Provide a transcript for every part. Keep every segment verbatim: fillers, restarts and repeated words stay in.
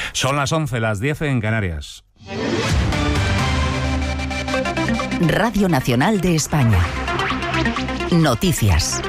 Son las once, las diez en Canarias. Radio Nacional de España. Noticias.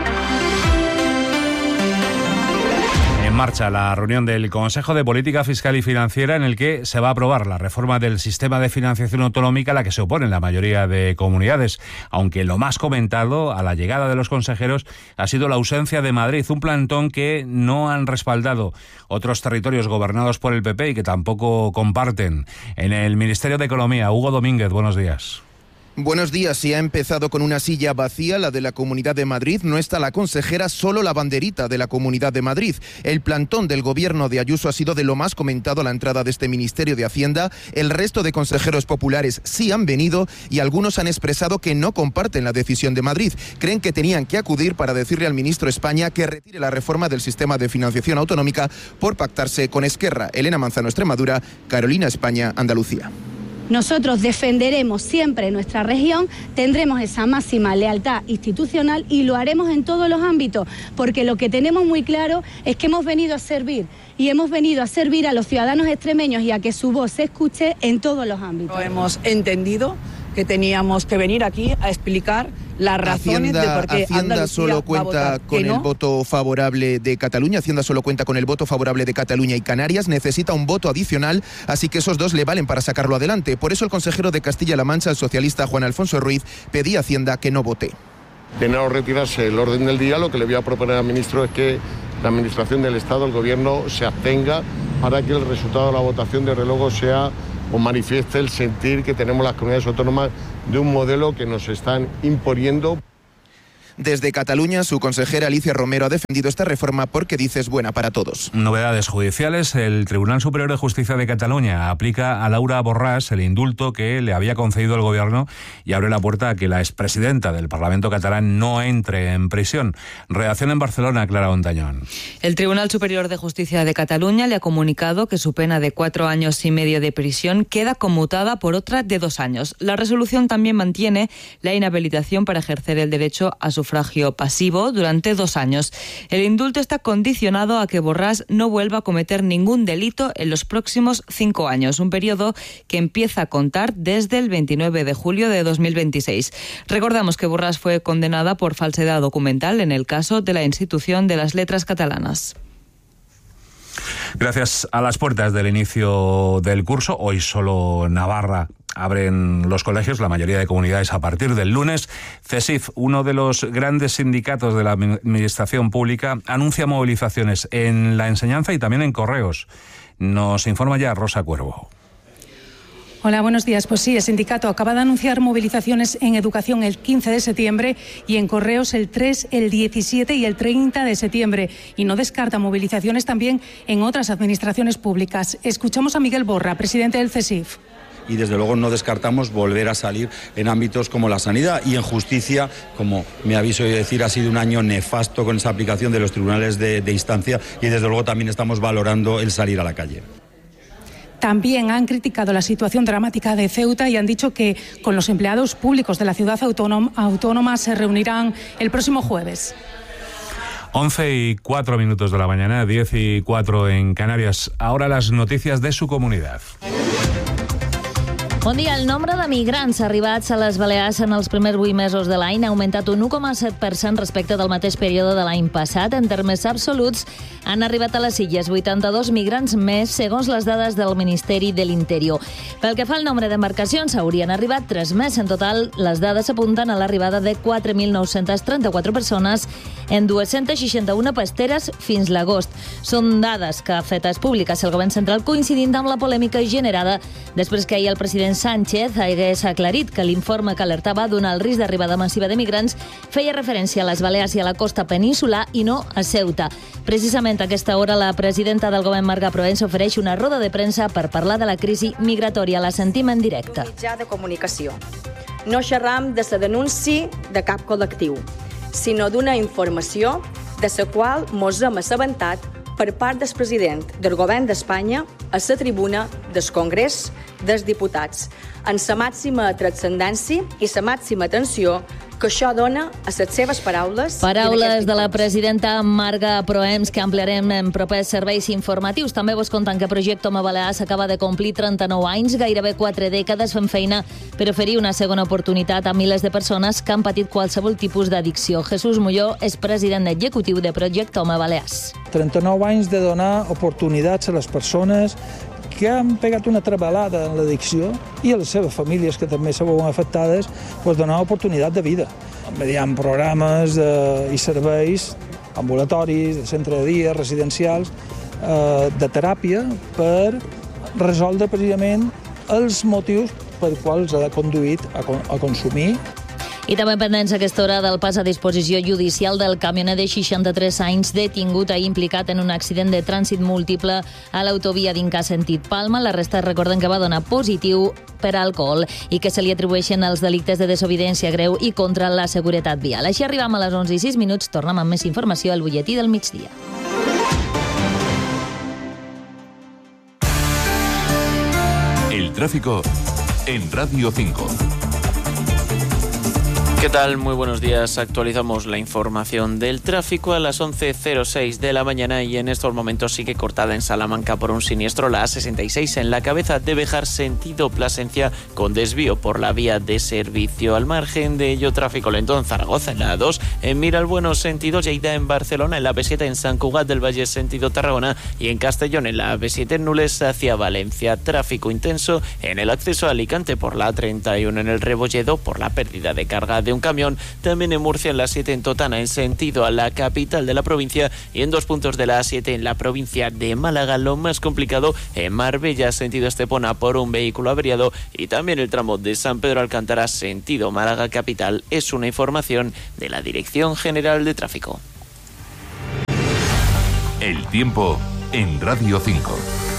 En marcha la reunión del Consejo de Política Fiscal y Financiera, en el que se va a aprobar la reforma del sistema de financiación autonómica a la que se oponen la mayoría de comunidades, aunque lo más comentado a la llegada de los consejeros ha sido la ausencia de Madrid, un plantón que no han respaldado otros territorios gobernados por el P P y que tampoco comparten. En el Ministerio de Economía, Hugo Domínguez, buenos días. Buenos días. Se ha empezado con una silla vacía, la de la Comunidad de Madrid. No está la consejera, solo la banderita de la Comunidad de Madrid. El plantón del gobierno de Ayuso ha sido de lo más comentado a la entrada de este Ministerio de Hacienda. El resto de consejeros populares sí han venido y algunos han expresado que no comparten la decisión de Madrid. Creen que tenían que acudir para decirle al ministro España que retire la reforma del sistema de financiación autonómica por pactarse con Esquerra. Elena Manzano, Extremadura; Carolina España, Andalucía. Nosotros defenderemos siempre nuestra región, tendremos esa máxima lealtad institucional y lo haremos en todos los ámbitos, porque lo que tenemos muy claro es que hemos venido a servir y hemos venido a servir a los ciudadanos extremeños y a que su voz se escuche en todos los ámbitos. Hemos entendido que teníamos que venir aquí a explicar las razones Hacienda, de por qué Hacienda Andalucía solo cuenta con el no. voto favorable de Cataluña. Hacienda solo cuenta con el voto favorable de Cataluña y Canarias. Necesita un voto adicional, así que esos dos le valen para sacarlo adelante. Por eso el consejero de Castilla-La Mancha, el socialista Juan Alfonso Ruiz, pedía a Hacienda que no vote. De no retirarse el orden del día, lo que le voy a proponer al ministro es que la Administración del Estado, el Gobierno, se abstenga para que el resultado de la votación de luego sea o manifieste el sentir que tenemos las comunidades autónomas de un modelo que nos están imponiendo. Desde Cataluña, su consejera Alicia Romero ha defendido esta reforma porque dice es buena para todos. Novedades judiciales. El Tribunal Superior de Justicia de Cataluña aplica a Laura Borràs el indulto que le había concedido el Gobierno y abre la puerta a que la expresidenta del Parlamento catalán no entre en prisión. Redacción en Barcelona, Clara Ontañón. El Tribunal Superior de Justicia de Cataluña le ha comunicado que su pena de cuatro años y medio de prisión queda conmutada por otra de dos años. La resolución también mantiene la inhabilitación para ejercer el derecho a su sufragio pasivo durante dos años. El indulto está condicionado a que Borràs no vuelva a cometer ningún delito en los próximos cinco años, un periodo que empieza a contar desde el veintinueve de julio de dos mil veintiséis. Recordamos que Borràs fue condenada por falsedad documental en el caso de la Institución de las Letras Catalanas. Gracias a las puertas del inicio del curso, hoy solo Navarra abren los colegios, la mayoría de comunidades a partir del lunes. CESIF, uno de los grandes sindicatos de la administración pública, anuncia movilizaciones en la enseñanza y también en correos. Nos informa ya Rosa Cuervo. Hola, buenos días. Pues sí, el sindicato acaba de anunciar movilizaciones en educación el quince de septiembre y en correos el tres, el diecisiete y el treinta de septiembre. Y no descarta movilizaciones también en otras administraciones públicas. Escuchamos a Miguel Borra, presidente del CESIF. Y desde luego no descartamos volver a salir en ámbitos como la sanidad y en justicia, como me aviso de decir, ha sido un año nefasto con esa aplicación de los tribunales de, de instancia y desde luego también estamos valorando el salir a la calle. También han criticado la situación dramática de Ceuta y han dicho que con los empleados públicos de la ciudad autónoma, autónoma se reunirán el próximo jueves. once y cuatro minutos de la mañana, diez y cuatro en Canarias. Ahora las noticias de su comunidad. Bon dia. El nombre de migrants arribats a les Balears en els primers vuit mesos de l'any ha augmentat un u coma set per cent respecte del mateix període de l'any passat. En termes absoluts, han arribat a les Illes vuitanta-dos migrants més, segons les dades del Ministeri de l'Interior. Pel que fa al nombre d'embarcacions, haurien arribat tres més. En total, les dades apunten a l'arribada de quatre mil nou-cents trenta-quatre persones en dos-cents seixanta-un pasteres fins l'agost. Són dades que ha fet públiques el govern central, coincidint amb la polèmica generada després que ahir el president Sánchez hagués aclarit que l'informe que alertava d'un alt risc d'arribada massiva de migrants feia referència a les Balears i a la costa peninsular i no a Ceuta. Precisament a aquesta hora la presidenta del govern, Marga Proens, ofereix una roda de premsa per parlar de la crisi migratòria. La sentim en directe. Un mitjà de comunicació. No xerram de la denúncia de cap col·lectiu, sinó d'una informació de la qual mos hem assabentat per part del president del govern d'Espanya a la tribuna del Congrés dels Diputats, en la màxima transcendència i la màxima atenció que això dona a les seves paraules... Paraules de la presidenta Marga Proems, que ampliarem en propers serveis informatius. També vos conten que Projecte Home Balears acaba de complir trenta-nou anys, gairebé quatre dècades fent feina per oferir una segona oportunitat a milers de persones que han patit qualsevol tipus d'addicció. Jesús Molló és president executiu de Projecte Home Balears. trenta-nou anys de donar oportunitats a les persones que han pegat una trebalada en l'addicció i a les seves famílies que també se veuen afectades, pues donar oportunitat de vida. Mediant programes eh, i serveis ambulatoris, de centre de dia, residencials, eh, de teràpia per resoldre precisament els motius per quals ha conduït a, a consumir. I també pendents a aquesta hora del pas a disposició judicial del camioner de seixanta-tres anys detingut i implicat en un accident de trànsit múltiple a l'autovia d'Inca sentit Palma. La resta recorden que va donar positiu per alcohol i que se li atribueixen els delictes de desobediència greu i contra la seguretat vial. Així arribam a les onze i sis minuts. Tornem amb més informació al butlletí del migdia. El tráfico en Radio cinco. ¿Qué tal? Muy buenos días. Actualizamos la información del tráfico a las once cero seis de la mañana y en estos momentos sigue cortada en Salamanca por un siniestro la A sesenta y seis en la cabeza de Béjar sentido Plasencia con desvío por la vía de servicio. Al margen de ello, tráfico lento en Zaragoza en la A dos, en Miralbueno sentido Lleida en Barcelona, en la A siete en San Cugat del Valle sentido Tarragona y en Castellón en la A siete en Nules hacia Valencia. Tráfico intenso en el acceso a Alicante por la A treinta y uno en el Rebolledo por la pérdida de carga de un camión, también en Murcia en la siete en Totana en sentido a la capital de la provincia y en dos puntos de la A siete en la provincia de Málaga. Lo más complicado en Marbella sentido Estepona por un vehículo averiado y también el tramo de San Pedro Alcántara sentido Málaga capital. Es una información de la Dirección General de Tráfico. El tiempo en Radio cinco.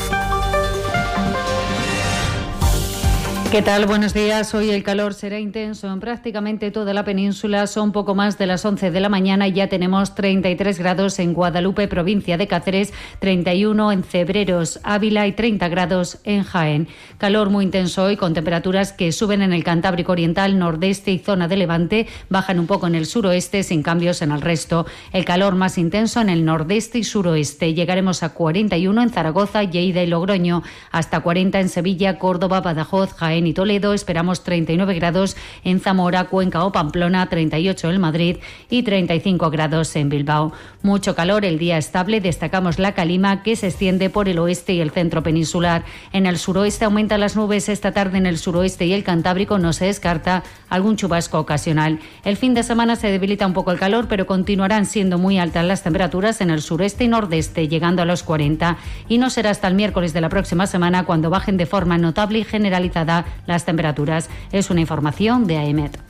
¿Qué tal? Buenos días. Hoy el calor será intenso en prácticamente toda la península. Son poco más de las once de la mañana y ya tenemos treinta y tres grados en Guadalupe, provincia de Cáceres, treinta y uno en Cebreros, Ávila y treinta grados en Jaén. Calor muy intenso hoy con temperaturas que suben en el Cantábrico Oriental, Nordeste y zona de Levante, bajan un poco en el suroeste sin cambios en el resto. El calor más intenso en el Nordeste y suroeste. Llegaremos a cuarenta y uno en Zaragoza, Lleida y Logroño, hasta cuarenta en Sevilla, Córdoba, Badajoz, Jaén y Toledo. Esperamos treinta y nueve grados en Zamora, Cuenca o Pamplona, treinta y ocho en Madrid y treinta y cinco grados en Bilbao. Mucho calor, el día estable. Destacamos la calima que se extiende por el oeste y el centro peninsular. En el suroeste aumentan las nubes esta tarde en el suroeste y el Cantábrico. No se descarta algún chubasco ocasional. El fin de semana se debilita un poco el calor, pero continuarán siendo muy altas las temperaturas en el sureste y nordeste, llegando a los cuarenta. Y no será hasta el miércoles de la próxima semana cuando bajen de forma notable y generalizada las temperaturas. Es una información de AEMET.